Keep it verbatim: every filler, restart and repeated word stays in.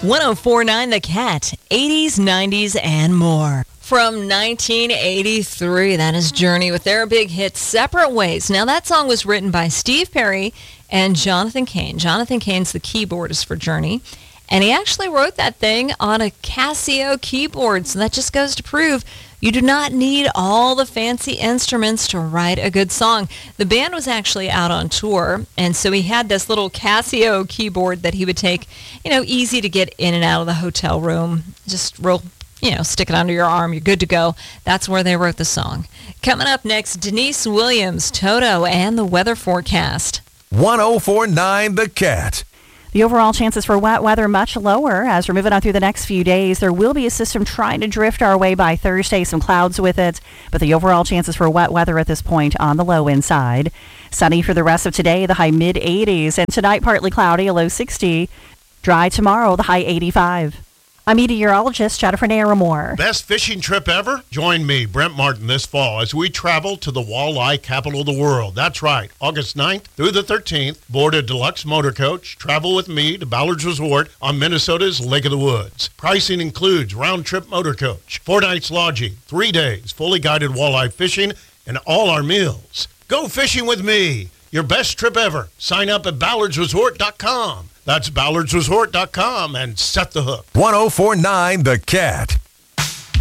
ten forty-nine The Cat, eighties, nineties, and more. From nineteen eighty-three, that is Journey with their big hit, Separate Ways. Now, that song was written by Steve Perry and Jonathan Cain. Jonathan Cain's the keyboardist for Journey, and he actually wrote that thing on a Casio keyboard, so that just goes to prove you do not need all the fancy instruments to write a good song. The band was actually out on tour, and so he had this little Casio keyboard that he would take, you know, easy to get in and out of the hotel room. Just real, you know, stick it under your arm, you're good to go. That's where they wrote the song. Coming up next, Denise Williams, Toto, and the weather forecast. ten forty-nine The Cat. The overall chances for wet weather much lower as we're moving on through the next few days. There will be a system trying to drift our way by Thursday, some clouds with it, but the overall chances for wet weather at this point on the low end side. Sunny for the rest of today, the high mid eighties, and tonight partly cloudy, a low sixty. Dry tomorrow, the high eighty-five. I'm meteorologist Jennifer Naramore. Best fishing trip ever? Join me, Brent Martin, this fall as we travel to the walleye capital of the world. That's right, August ninth through the thirteenth. Board a deluxe motor coach. Travel with me to Ballard's Resort on Minnesota's Lake of the Woods. Pricing includes round-trip motor coach, four nights lodging, three days, fully guided walleye fishing, and all our meals. Go fishing with me. Your best trip ever. Sign up at ballards resort dot com. That's ballards resort dot com and set the hook. ten forty-nine The Cat.